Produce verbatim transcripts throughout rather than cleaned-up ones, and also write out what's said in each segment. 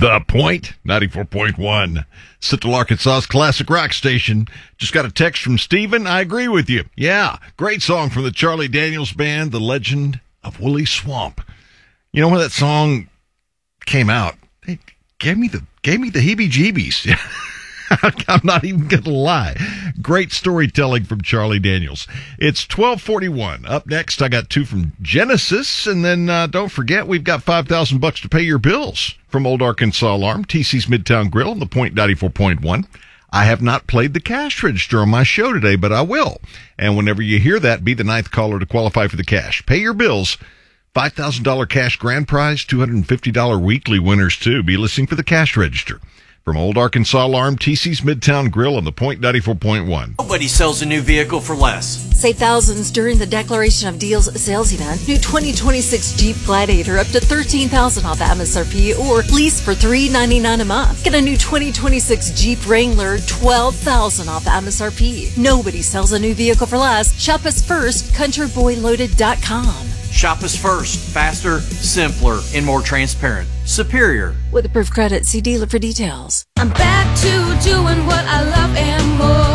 The Point, ninety-four point one. Central Arkansas's classic rock station. Just got a text from Steven. I agree with you. Yeah, great song from the Charlie Daniels Band, The Legend of Woolly Swamp. You know, when that song came out, it gave me the, gave me the heebie-jeebies. I'm not even going to lie. Great storytelling from Charlie Daniels. It's twelve forty-one. Up next, I got two from Genesis. And then uh, don't forget, we've got five thousand bucks to pay your bills from Old Arkansas Alarm, T C's Midtown Grill, and the Point ninety-four point one. I have not played the cash register on my show today, but I will. And whenever you hear that, be the ninth caller to qualify for the cash. Pay your bills. five thousand dollars cash grand prize, two hundred fifty dollars weekly winners, too. Be listening for the cash register. From Old Arkansas Alarm, T C's Midtown Grill, and the Point ninety-four point one. Nobody sells a new vehicle for less. Save thousands during the Declaration of Deals sales event. New twenty twenty-six Jeep Gladiator up to thirteen thousand dollars off M S R P or lease for three ninety-nine a month. Get a new twenty twenty-six Jeep Wrangler, twelve thousand dollars off M S R P. Nobody sells a new vehicle for less. Shop us first, country boy loaded dot com. Shop us first. Faster, simpler, and more transparent. Superior. With approved credit, see dealer for details. I'm back to doing what I love and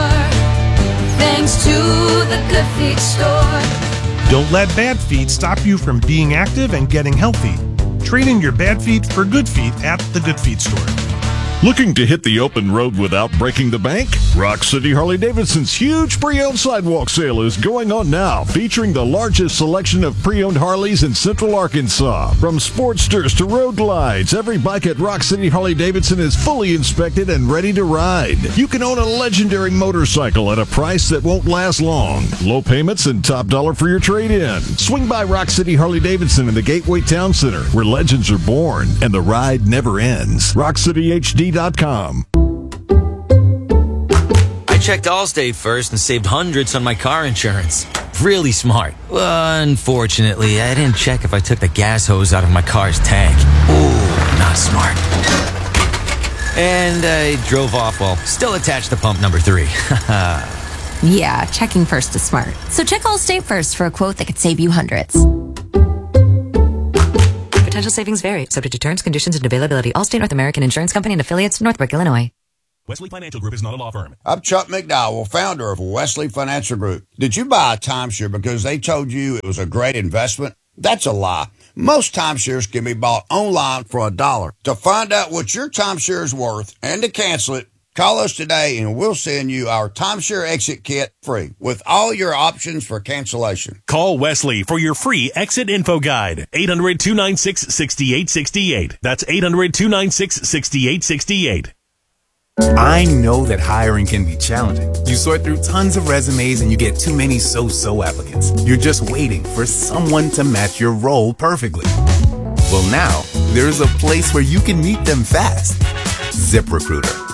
more, thanks to the Good Feet store. Don't let bad feet stop you from being active and getting healthy. Trade in your bad feet for good feet at the Good Feet store. Looking to hit the open road without breaking the bank? Rock City Harley-Davidson's huge pre-owned sidewalk sale is going on now, featuring the largest selection of pre-owned Harleys in Central Arkansas. From Sportsters to Road Glides, every bike at Rock City Harley-Davidson is fully inspected and ready to ride. You can own a legendary motorcycle at a price that won't last long. Low payments and top dollar for your trade-in. Swing by Rock City Harley-Davidson in the Gateway Town Center, where legends are born and the ride never ends. rock city h d dot com. I checked Allstate first and saved hundreds on my car insurance. Really smart. Well, unfortunately, I didn't check if I took the gas hose out of my car's tank. Ooh, not smart. And I drove off while still attached to pump number three. Yeah, checking first is smart. So check Allstate first for a quote that could save you hundreds. Potential savings vary, subject to terms, conditions, and availability. Allstate North American Insurance Company and affiliates, Northbrook, Illinois. Wesley Financial Group is not a law firm. I'm Chuck McDowell, founder of Wesley Financial Group. Did you buy a timeshare because they told you it was a great investment? That's a lie. Most timeshares can be bought online for a dollar. To find out what your timeshare is worth and to cancel it, call us today and we'll send you our timeshare exit kit free with all your options for cancellation. Call Wesley for your free exit info guide. eight hundred, two nine six, six eight six eight. That's eight hundred, two nine six, six eight six eight. I know that hiring can be challenging. You sort through tons of resumes and you get too many so-so applicants. You're just waiting for someone to match your role perfectly. Well, now there's a place where you can meet them fast. ZipRecruiter.